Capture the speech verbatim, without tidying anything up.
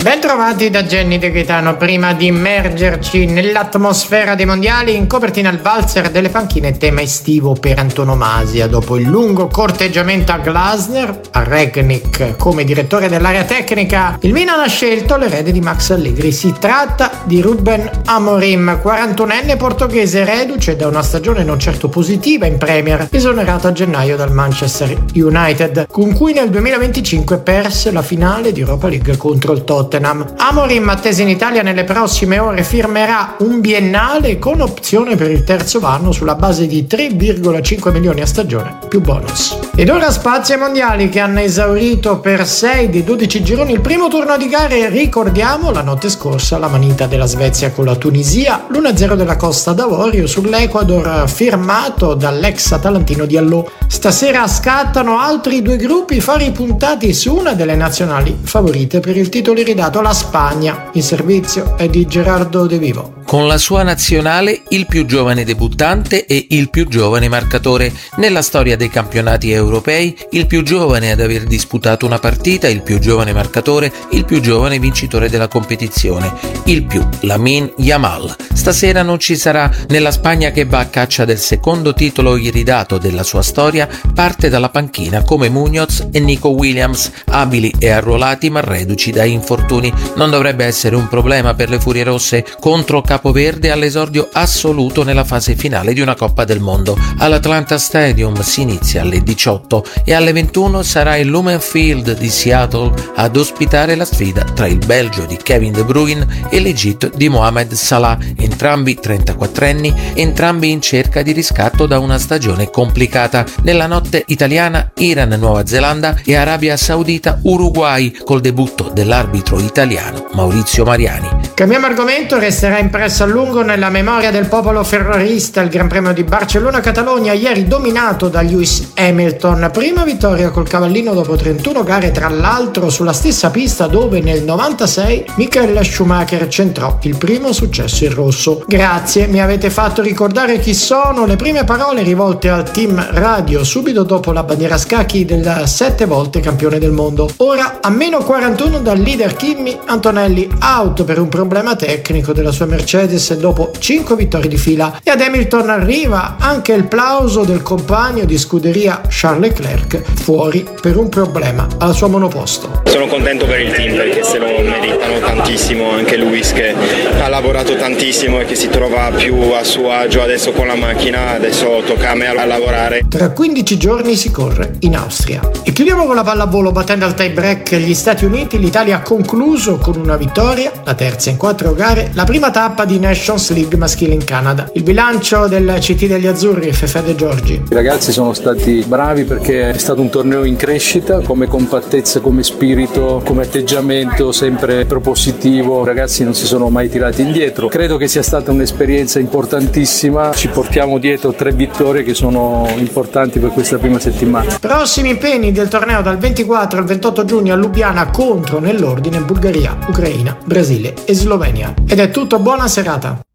Bentrovati da Jenny De Gaetano. Prima di immergerci nell'atmosfera dei mondiali, in copertina il valzer delle panchine, tema estivo per antonomasia. Dopo il lungo corteggiamento a Glasner, a Rangnick come direttore dell'area tecnica, il Milan ha scelto l'erede di Max Allegri. Si tratta di Ruben Amorim, quarantunenne portoghese reduce da una stagione non certo positiva in Premier, esonerato a gennaio dal Manchester United, con cui nel duemilaventicinque perse la finale di Europa League contro il Tottenham. Amorim, atteso in Italia, nelle prossime ore firmerà un biennale con opzione per il terzo anno sulla base di tre virgola cinque milioni a stagione più bonus. Ed ora spazio ai mondiali, che hanno esaurito per sei dei dodici gironi il primo turno di gare. Ricordiamo la notte scorsa la manita della Svezia con la Tunisia, l'uno a zero della Costa d'Avorio sull'Ecuador firmato dall'ex atalantino Diallo. Stasera scattano altri due gruppi fari puntati su una delle nazionali favorite per il titolo ridato alla Spagna. Il servizio è di Gerardo De Vivo. Con la sua nazionale il più giovane debuttante e il più giovane marcatore nella storia dei campionati europei, il più giovane ad aver disputato una partita, il più giovane marcatore, il più giovane vincitore della competizione, il più Lamine Yamal. Stasera non ci sarà nella Spagna, che va a caccia del secondo titolo iridato della sua storia, parte dalla panchina come Muñoz e Nico Williams, abili e arruolati ma reduci da infortuni. Non dovrebbe essere un problema per le Furie Rosse contro Capoverde all'esordio assoluto nella fase finale di una Coppa del Mondo. All'Atlanta Stadium si inizia alle diciotto e alle ventuno sarà il Lumen Field di Seattle ad ospitare la sfida tra il Belgio di Kevin De Bruyne e l'Egitto di Mohamed Salah, entrambi trentaquattrenni, entrambi in cerca di riscatto da una stagione complicata. Nella notte italiana Iran, Nuova Zelanda e Arabia Saudita, Uruguay, col debutto dell'arbitro italiano Maurizio Mariani. Cambiamo argomento. Resterà impresso a lungo nella memoria del popolo ferrarista il Gran Premio di Barcellona-Catalogna, ieri dominato da Lewis Hamilton. Prima vittoria col cavallino dopo trentuno gare, tra l'altro sulla stessa pista dove nel novantasei Michael Schumacher centrò il primo successo in rosso. Grazie, mi avete fatto ricordare chi sono. Le prime parole rivolte al team radio subito dopo la bandiera a scacchi del sette volte campione del mondo. Ora a meno quarantuno dal leader Kimi Antonelli, out per un problema tecnico della sua Mercedes dopo cinque vittorie di fila, e ad Hamilton arriva anche il plauso del compagno di scuderia Charles Leclerc, fuori per un problema al suo monoposto. Sono contento per il team perché se lo meritano tantissimo, anche Lewis che ha lavorato tantissimo e che si trova più a suo agio adesso con la macchina. Adesso tocca a me a lavorare. Tra quindici giorni si corre in Austria. E chiudiamo con la pallavolo, battendo al tie break gli Stati Uniti. L'Italia ha concluso con una vittoria, la terza in quattro gare, la prima tappa di Nations League maschile in Canada. Il bilancio del C T degli azzurri, Fefe De Giorgi. I ragazzi sono stati bravi perché è stato un torneo in crescita, come compattezza, come spirito, come atteggiamento sempre propositivo. I ragazzi non si sono mai tirati indietro. Credo che sia stata un'esperienza importantissima. Ci portiamo dietro tre vittorie che sono importanti per questa prima settimana. Prossimi impegni del torneo dal ventiquattro al ventotto giugno a Lubiana, contro nell'ordine Bulgaria, Ucraina, Brasile e Slovenia. Ed è tutto, buona serata.